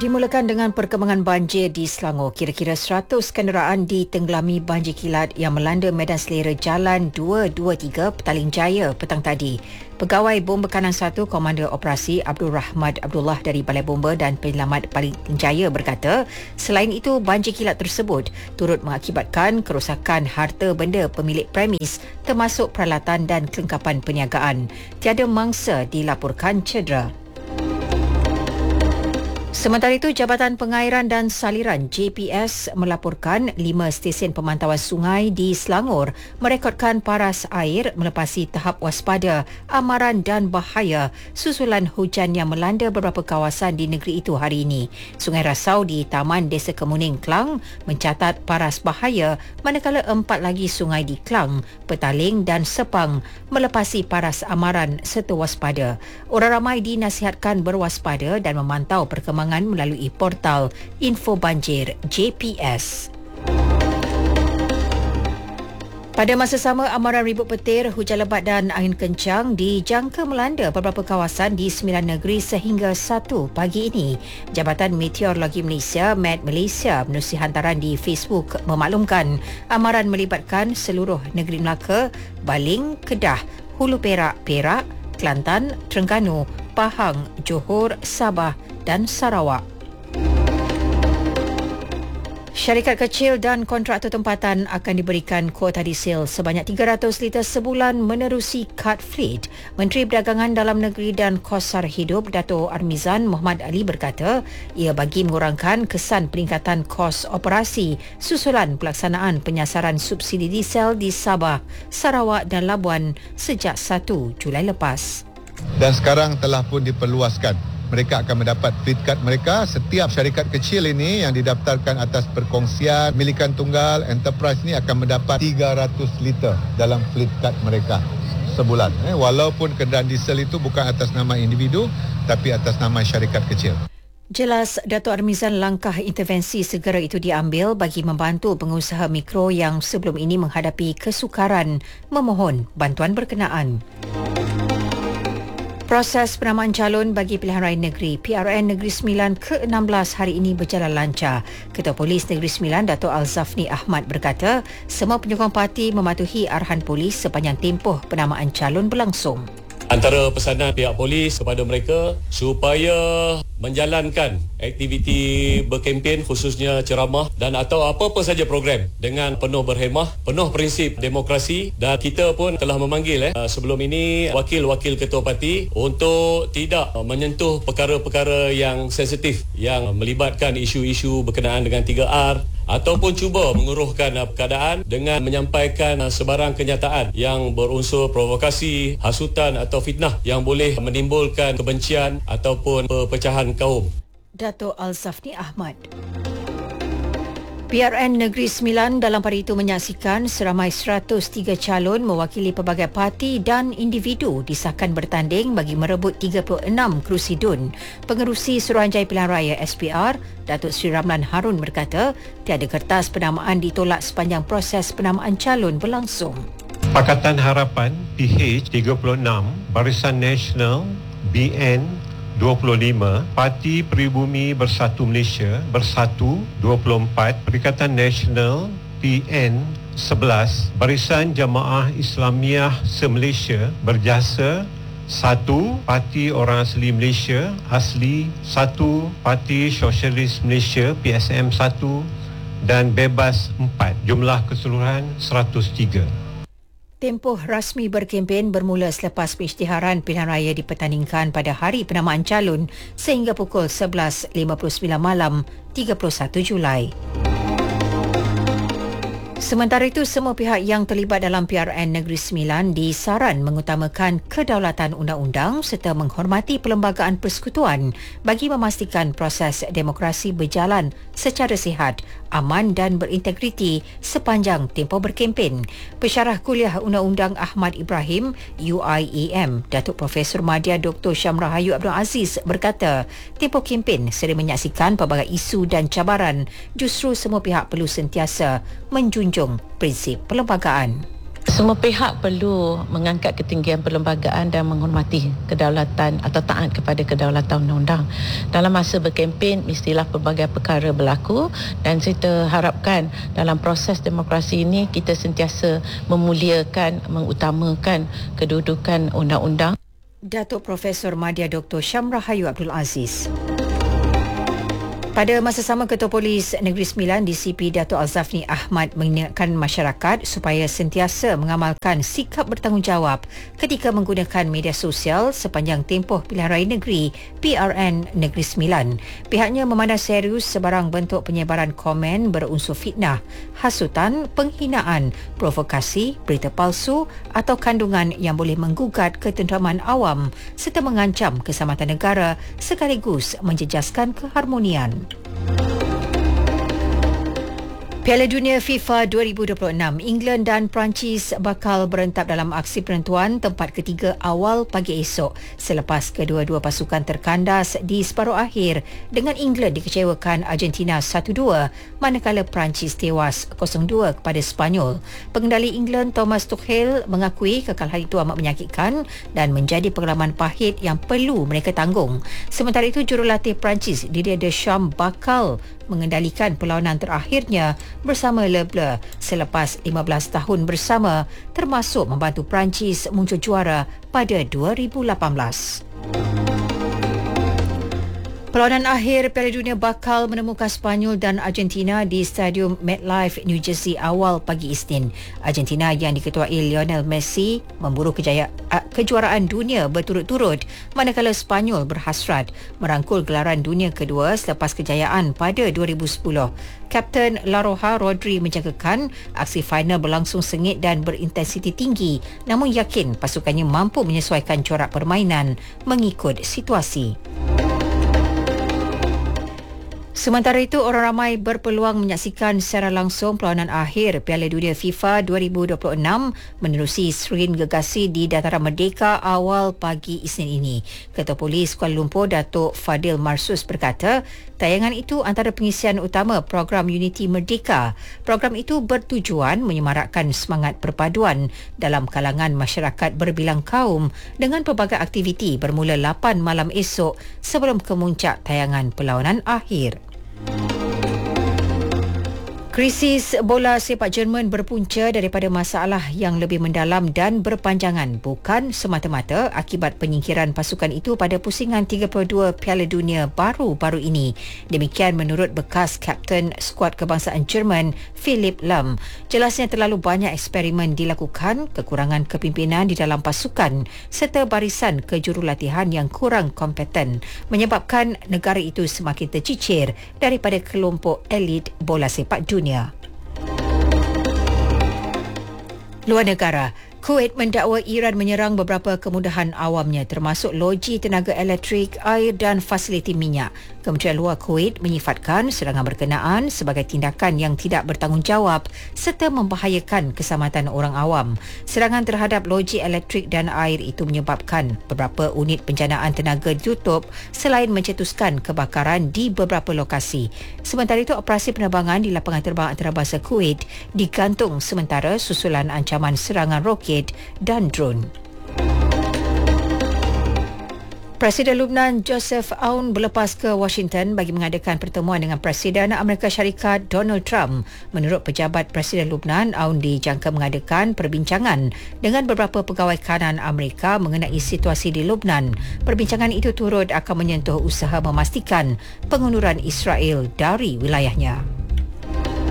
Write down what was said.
Dimulakan dengan perkembangan banjir di Selangor. Kira-kira 100 kenderaan ditenggelami banjir kilat yang melanda medan selera Jalan 223 Petaling Jaya petang tadi. Pegawai Bomba Kanan 1 Komander Operasi Abdul Rahmad Abdullah dari Balai Bomba dan Penyelamat Petaling Jaya berkata, selain itu banjir kilat tersebut turut mengakibatkan kerosakan harta benda pemilik premis termasuk peralatan dan kelengkapan perniagaan. Tiada mangsa dilaporkan cedera. Sementara itu, Jabatan Pengairan dan Saliran JPS melaporkan 5 stesen pemantauan sungai di Selangor merekodkan paras air melepasi tahap waspada, amaran dan bahaya susulan hujan yang melanda beberapa kawasan di negeri itu hari ini. Sungai Rasau di Taman Desa Kemuning, Klang mencatat paras bahaya, manakala 4 lagi sungai di Klang, Petaling dan Sepang melepasi paras amaran serta waspada. Orang ramai dinasihatkan berwaspada dan memantau perkembangan melalui portal Info Banjir JPS. Pada masa sama, amaran ribut petir, hujan lebat dan angin kencang dijangka melanda beberapa kawasan di 9 negeri sehingga 1 pagi ini. Jabatan Meteorologi Malaysia, Met Malaysia, menerusi hantaran di Facebook memaklumkan amaran melibatkan seluruh negeri Melaka, Baling, Kedah, Hulu Perak, Kelantan, Terengganu, Pahang, Johor, Sabah dan Sarawak. Syarikat kecil dan kontraktor tempatan akan diberikan kuota diesel sebanyak 300 liter sebulan menerusi kad fleet. Menteri Perdagangan Dalam Negeri dan Kos Sara Hidup Dato' Armizan Muhammad Ali berkata, ia bagi mengurangkan kesan peningkatan kos operasi susulan pelaksanaan penyasaran subsidi diesel di Sabah, Sarawak dan Labuan sejak 1 Julai lepas. Dan sekarang telah pun diperluaskan. Mereka akan mendapat fleet card mereka. Setiap syarikat kecil ini yang didaftarkan atas perkongsian milikan tunggal enterprise ini akan mendapat 300 liter dalam fleet card mereka sebulan. Walaupun kenderaan diesel itu bukan atas nama individu tapi atas nama syarikat kecil. Jelas Dato' Armizan langkah intervensi segera itu diambil bagi membantu pengusaha mikro yang sebelum ini menghadapi kesukaran memohon bantuan berkenaan. Proses penamaan calon bagi pilihan raya negeri PRN Negeri Sembilan ke-16 hari ini berjalan lancar. Ketua Polis Negeri Sembilan, Dato' Alzafni Ahmad berkata, semua penyokong parti mematuhi arahan polis sepanjang tempoh penamaan calon berlangsung. Antara pesanan pihak polis kepada mereka supaya menjalankan aktiviti berkempen khususnya ceramah dan atau apa-apa saja program dengan penuh berhemah, penuh prinsip demokrasi, dan kita pun telah memanggil sebelum ini wakil-wakil ketua parti untuk tidak menyentuh perkara-perkara yang sensitif yang melibatkan isu-isu berkenaan dengan 3R ataupun cuba menguruhkan keadaan dengan menyampaikan sebarang kenyataan yang berunsur provokasi, hasutan atau fitnah yang boleh menimbulkan kebencian ataupun perpecahan kaum. Dato' Alzafni Ahmad. PRN Negeri Sembilan dalam pada itu menyaksikan seramai 103 calon mewakili pelbagai parti dan individu disahkan bertanding bagi merebut 36 kerusi DUN. Pengerusi Suruhanjaya Pilihan Raya SPR, Datuk Seri Ramlan Harun berkata, tiada kertas penamaan ditolak sepanjang proses penamaan calon berlangsung. Pakatan Harapan PH 36, Barisan Nasional BN 25, Parti Peribumi Bersatu Malaysia Bersatu 24, Perikatan Nasional PN 11, Barisan Jamaah Islamiah Se-Malaysia Berjasa 1, Parti Orang Asli Malaysia Asli 1, Parti Sosialis Malaysia PSM 1 dan Bebas 4. Jumlah keseluruhan 103. Tempoh rasmi berkempen bermula selepas pengisytiharan pilihan raya dipertandingkan pada hari penamaan calon sehingga pukul 11.59 malam 31 Julai. Sementara itu, semua pihak yang terlibat dalam PRN Negeri Sembilan disaran mengutamakan kedaulatan undang-undang serta menghormati perlembagaan persekutuan bagi memastikan proses demokrasi berjalan secara sihat, aman dan berintegriti sepanjang tempoh berkempen. Pensyarah Kuliah Undang-Undang Ahmad Ibrahim UIEM, Datuk Profesor Madya Dr. Syamrahayu Abdul Aziz berkata, tempoh kempen sering menyaksikan pelbagai isu dan cabaran. Justru semua pihak perlu sentiasa menjunjung prinsip perlembagaan. Semua pihak perlu mengangkat ketinggian perlembagaan dan menghormati kedaulatan atau taat kepada kedaulatan undang-undang. Dalam masa berkempen, mestilah pelbagai perkara berlaku dan kita harapkan dalam proses demokrasi ini kita sentiasa memuliakan, mengutamakan kedudukan undang-undang. Datuk Profesor Madya Dr. Syamrahayu Abdul Aziz. Pada masa sama, Ketua Polis Negeri Sembilan DCP Datuk Alzafni Ahmad mengingatkan masyarakat supaya sentiasa mengamalkan sikap bertanggungjawab ketika menggunakan media sosial sepanjang tempoh pilihan raya negeri PRN Negeri Sembilan. Pihaknya memandang serius sebarang bentuk penyebaran komen berunsur fitnah, hasutan, penghinaan, provokasi, berita palsu atau kandungan yang boleh menggugat ketenteraman awam serta mengancam keselamatan negara sekaligus menjejaskan keharmonian. Piala Dunia FIFA 2026, England dan Perancis bakal berentap dalam aksi penentuan tempat ketiga awal pagi esok selepas kedua-dua pasukan terkandas di separuh akhir dengan England dikecewakan Argentina 1-2 manakala Perancis tewas 0-2 kepada Sepanyol. Pengendali England Thomas Tuchel mengakui kekalahan itu amat menyakitkan dan menjadi pengalaman pahit yang perlu mereka tanggung. Sementara itu, jurulatih Perancis Didier Deschamps bakal mengendalikan perlawanan terakhirnya bersama Le Bleu selepas 15 tahun bersama, termasuk membantu Perancis muncul juara pada 2018. Perlawanan akhir Piala Dunia bakal menemukan Sepanyol dan Argentina di Stadium MetLife, New Jersey awal pagi Isnin. Argentina yang diketuai Lionel Messi memburu kejuaraan dunia berturut-turut, manakala Sepanyol berhasrat merangkul gelaran dunia kedua selepas kejayaan pada 2010. Kapten La Roja Rodri menjangkakan aksi final berlangsung sengit dan berintensiti tinggi, namun yakin pasukannya mampu menyesuaikan corak permainan mengikut situasi. Sementara itu, orang ramai berpeluang menyaksikan secara langsung perlawanan akhir Piala Dunia FIFA 2026 menerusi skrin gegasi di Dataran Merdeka awal pagi Isnin ini. Ketua Polis Kuala Lumpur Datuk Fadil Marsus berkata, tayangan itu antara pengisian utama program Unity Merdeka. Program itu bertujuan menyemarakkan semangat perpaduan dalam kalangan masyarakat berbilang kaum dengan pelbagai aktiviti bermula 8 malam esok sebelum kemuncak tayangan perlawanan akhir. Krisis bola sepak Jerman berpunca daripada masalah yang lebih mendalam dan berpanjangan, bukan semata-mata akibat penyingkiran pasukan itu pada pusingan 32 Piala Dunia baru-baru ini. Demikian menurut bekas kapten skuad kebangsaan Jerman, Philipp Lahm. Jelasnya terlalu banyak eksperimen dilakukan, kekurangan kepimpinan di dalam pasukan serta barisan kejurulatihan yang kurang kompeten menyebabkan negara itu semakin tercicir daripada kelompok elit bola sepak dunia. Luar negara, Kuwait mendakwa Iran menyerang beberapa kemudahan awamnya termasuk loji tenaga elektrik, air dan fasiliti minyak. Kementerian Luar Kuwait menyifatkan serangan berkenaan sebagai tindakan yang tidak bertanggungjawab serta membahayakan keselamatan orang awam. Serangan terhadap loji elektrik dan air itu menyebabkan beberapa unit penjanaan tenaga ditutup selain mencetuskan kebakaran di beberapa lokasi. Sementara itu, operasi penerbangan di lapangan terbang antarabangsa Kuwait digantung sementara susulan ancaman serangan roket dan drone. Presiden Lebanon Joseph Aoun berlepas ke Washington bagi mengadakan pertemuan dengan Presiden Amerika Syarikat Donald Trump. Menurut pejabat Presiden Lebanon, Aoun dijangka mengadakan perbincangan dengan beberapa pegawai kanan Amerika mengenai situasi di Lebanon. Perbincangan itu turut akan menyentuh usaha memastikan pengunduran Israel dari wilayahnya.